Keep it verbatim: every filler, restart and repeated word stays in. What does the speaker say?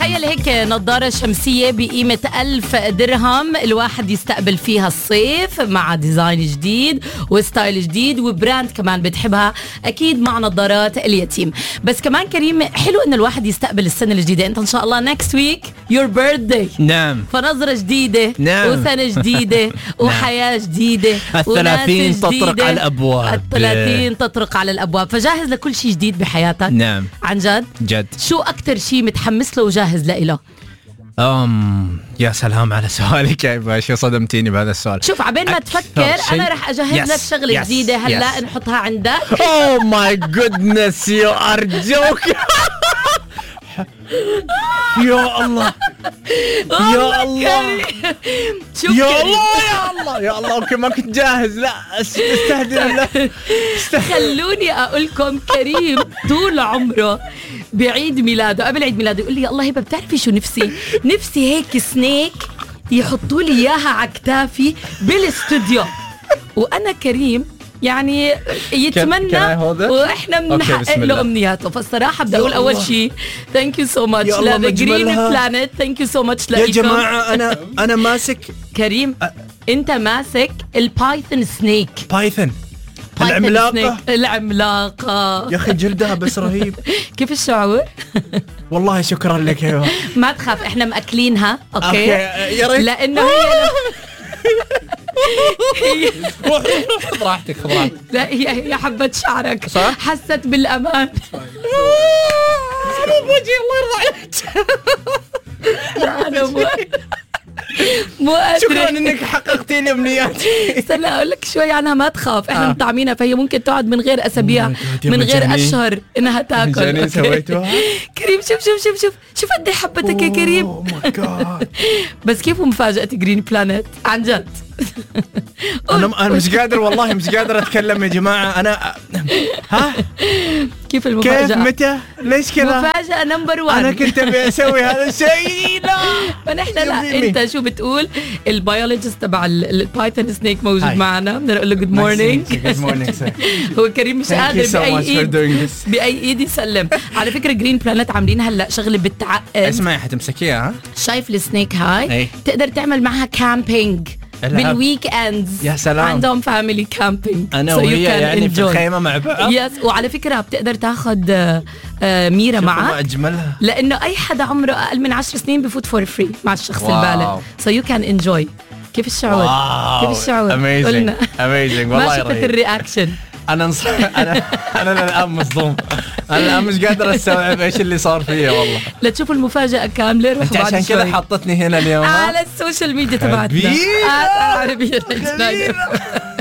تخيل هيك نظارة شمسية بقيمة ألف درهم، الواحد يستقبل فيها الصيف مع ديزاين جديد وستايل جديد وبراند كمان بتحبها أكيد مع نظارات اليتيم. بس كمان كريم حلو إن الواحد يستقبل السنة الجديدة. أنت إن شاء الله next week your birthday. نعم. فنظرة جديدة. نعم. وسنة جديدة وحياة جديدة. الثلاثين تطرق على الأبواب. الثلاثين تطرق على الأبواب، فجاهز لكل شيء جديد بحياتك. نعم. عن جد؟ جد. شو أكتر شيء متحمس له وجاهز لإله؟ أم يا سلام على سؤالك يا باشا، صدمتيني بهذا السؤال. شوف عبين ما تفكر أنا رح أجهز لك شغلة جديدة هلأ نحطها عندك. Oh my goodness you are joking. يا الله يا الله شوف يا الله يا الله يا الله. اوكي ما كنت جاهز. لا استهدر لا خلوني اقول لكم كريم طول عمره بعيد ميلاده قبل عيد ميلاده يقول لي يا الله هبه بتعرفي شو نفسي نفسي هيك سنيك يحطوا لي اياها على كتافي بالاستوديو. وانا كريم يعني يتمنى واحنا بنحقق له امنياته. فالصراحه بدي اقول اول شيء ثانك يو سو ماتش لذا جرين بلانيت. ثانك يو سو ماتش لكم يا جماعه. انا انا ماسك كريم أ... انت ماسك البايثون سنيك. بايثون العملاقه العملاقه يا اخي جلدها بس رهيب. كيف الشعور؟ والله شكرا لك يا ما تخاف احنا مأكلينها. اوكي, أوكي. يا ريت لانه هي براحتك براحتك. لا هي هي حبت شعرك صح؟ حست بالامان. انا بوجهي الله يرضى عليك. انا مو مو قادرة. شكرا انك حققتي لي امنياتي. استنى اقول لك شوي عنها ما تخاف احنا آه. مطعمينها فهي ممكن تقعد من غير اسابيع من غير اشهر انها تاكل. سويتوها كريم شوف شوف شوف شوف شوف قد ايه حبتك يا كريم. اوه ماي جاد. بس كيف مفاجأة جرين بلانيت عن جد. انا انا مش قادر والله مش قادر اتكلم يا جماعه. انا ها كيف المفاجأة؟ كيف متى ليش كذا؟ مفاجأة نمبر وان. انا كنت ابي اسوي هذا الشيء. لا فنحن لا انت شو بتقول؟ البيولوجيست تبع البايثون سنيك موجود هاي. معنا بدنا نقول له جود مورنينج. جود مورنينج. هو كريم مش قادر باي ايد باي ايد يسلم. على فكره جرين بلانيت عاملين هلا شغله بتعقد. اسمعي حتمسكيها ها. شايف السنيك هاي تقدر تعمل معها كامبينج بالويك اندز. يا سلام. عندهم فاميلي كامبينج انا so وهي يعني enjoy. في الخيمه مع بعض. يس وعلى فكره بتقدر تاخذ ميرا معك. ما اجملها. لانه اي حدا عمره اقل من عشر سنين بفوت فور فري مع الشخص البالغ. سو يو كان انجوي. كيف الشعور؟ واو. كيف الشعور؟ اميزنج اميزنج والله. ما شفت الرياكشن. انا نص... انا انا الان مصدوم. انا الان مش قادر استوعب ايش اللي صار فيا والله. لا تشوفوا المفاجاه كامله روح بعد عشان كذا حطتني هنا اليوم على السوشيال ميديا تبعتنا. عربيه.